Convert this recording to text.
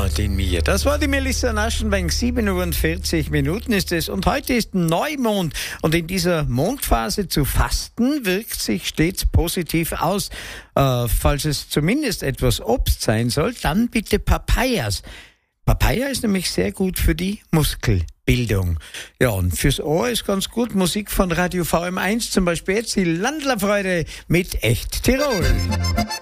Heimat in mir. Das war die Melissa Naschenbank. 7:40 Uhr ist es. Und heute ist Neumond. Und in dieser Mondphase zu fasten wirkt sich stets positiv aus. Falls es zumindest etwas Obst sein soll, dann bitte Papayas. Papaya ist nämlich sehr gut für die Muskelbildung. Ja, und fürs Ohr ist ganz gut Musik von Radio VM1, zum Beispiel jetzt die Landlerfreude mit Echt Tirol.